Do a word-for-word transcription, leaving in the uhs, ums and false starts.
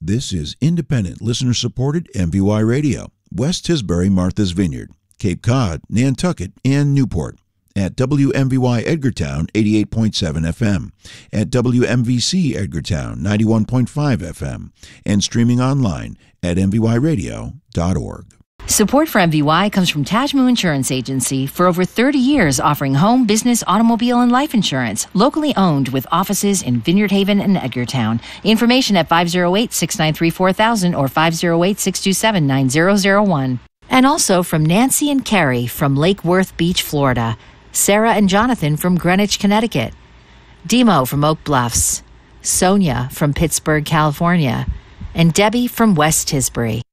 This is independent, listener-supported M V Y Radio, West Tisbury, Martha's Vineyard, Cape Cod, Nantucket, and Newport. At W M V Y Edgartown, eighty-eight point seven F M, at W M V C Edgartown, ninety-one point five F M, and streaming online at m v y radio dot org. Support for M V Y comes from Tajmu Insurance Agency, for over thirty years offering home, business, automobile, and life insurance, locally owned with offices in Vineyard Haven and Edgartown. Information at five oh eight, six nine three, four thousand or five oh eight, six two seven, nine zero zero one. And also from Nancy and Carrie from Lake Worth Beach, Florida. Sarah and Jonathan from Greenwich, Connecticut. Demo from Oak Bluffs. Sonia from Pittsburgh, California. And Debbie from West Tisbury.